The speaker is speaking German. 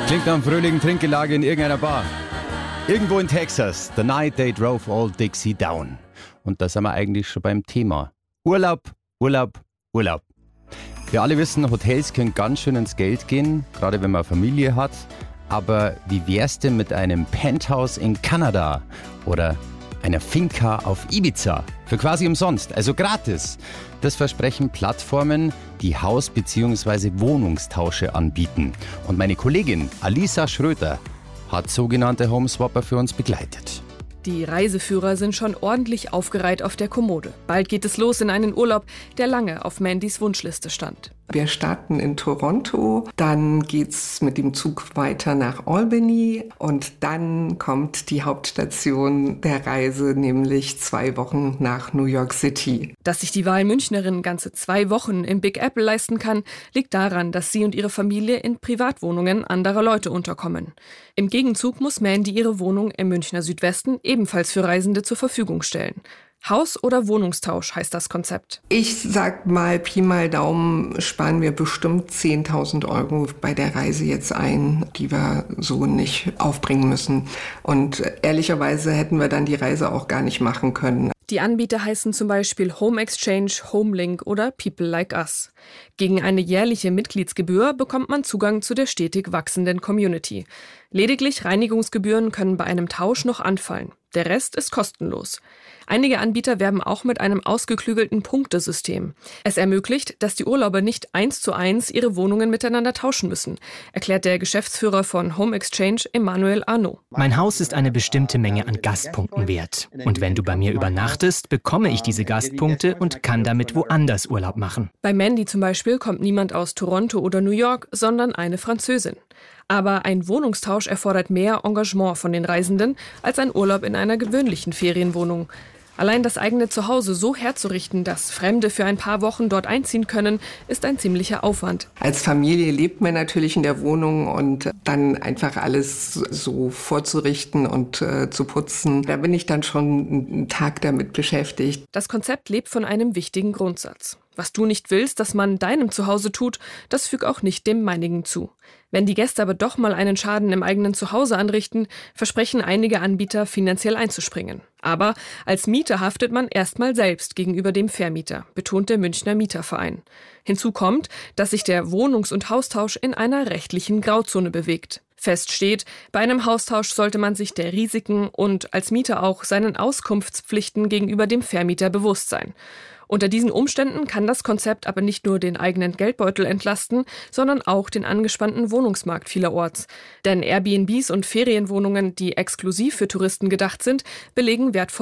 Klingt nach einem fröhlichen Trinkgelage in irgendeiner Bar. Irgendwo in Texas. The night they drove all Dixie down. Und da sind wir eigentlich schon beim Thema. Urlaub, Urlaub, Urlaub. Wir alle wissen, Hotels können ganz schön ins Geld gehen, gerade wenn man eine Familie hat. Aber wie wär's denn mit einem Penthouse in Kanada oder einer Finca auf Ibiza? Für quasi umsonst, also gratis. Das versprechen Plattformen, die Haus- bzw. Wohnungstausche anbieten. Und meine Kollegin Alisa Schröter hat sogenannte Homeswapper für uns begleitet. Die Reiseführer sind schon ordentlich aufgereiht auf der Kommode. Bald geht es los in einen Urlaub, der lange auf Mandys Wunschliste stand. Wir starten in Toronto, dann geht's mit dem Zug weiter nach Albany und dann kommt die Hauptstation der Reise, nämlich 2 Wochen nach New York City. Dass sich die Wahlmünchnerin ganze 2 Wochen im Big Apple leisten kann, liegt daran, dass sie und ihre Familie in Privatwohnungen anderer Leute unterkommen. Im Gegenzug muss Mandy ihre Wohnung im Münchner Südwesten ebenfalls für Reisende zur Verfügung stellen. Haus- oder Wohnungstausch heißt das Konzept. Ich sag mal, Pi mal Daumen, sparen wir bestimmt 10.000 Euro bei der Reise jetzt ein, die wir so nicht aufbringen müssen. Und ehrlicherweise hätten wir dann die Reise auch gar nicht machen können. Die Anbieter heißen zum Beispiel Home Exchange, Homelink oder People Like Us. Gegen eine jährliche Mitgliedsgebühr bekommt man Zugang zu der stetig wachsenden Community. Lediglich Reinigungsgebühren können bei einem Tausch noch anfallen. Der Rest ist kostenlos. Einige Anbieter werben auch mit einem ausgeklügelten Punktesystem. Es ermöglicht, dass die Urlauber nicht 1:1 ihre Wohnungen miteinander tauschen müssen, erklärt der Geschäftsführer von Home Exchange, Emmanuel Arnaud. Mein Haus ist eine bestimmte Menge an Gastpunkten wert. Und wenn du bei mir übernachtest, bekomme ich diese Gastpunkte und kann damit woanders Urlaub machen. Bei Mandy zum Beispiel kommt niemand aus Toronto oder New York, sondern eine Französin. Aber ein Wohnungstausch erfordert mehr Engagement von den Reisenden als ein Urlaub in einer gewöhnlichen Ferienwohnung. Allein das eigene Zuhause so herzurichten, dass Fremde für ein paar Wochen dort einziehen können, ist ein ziemlicher Aufwand. Als Familie lebt man natürlich in der Wohnung und dann einfach alles so vorzurichten und zu putzen, da bin ich dann schon einen Tag damit beschäftigt. Das Konzept lebt von einem wichtigen Grundsatz. Was du nicht willst, dass man deinem Zuhause tut, das füg auch nicht dem meinigen zu. Wenn die Gäste aber doch mal einen Schaden im eigenen Zuhause anrichten, versprechen einige Anbieter, finanziell einzuspringen. Aber als Mieter haftet man erstmal selbst gegenüber dem Vermieter, betont der Münchner Mieterverein. Hinzu kommt, dass sich der Wohnungs- und Haustausch in einer rechtlichen Grauzone bewegt. Fest steht, bei einem Haustausch sollte man sich der Risiken und als Mieter auch seinen Auskunftspflichten gegenüber dem Vermieter bewusst sein. Unter diesen Umständen kann das Konzept aber nicht nur den eigenen Geldbeutel entlasten, sondern auch den angespannten Wohnungsmarkt vielerorts. Denn Airbnbs und Ferienwohnungen, die exklusiv für Touristen gedacht sind, belegen wertvolle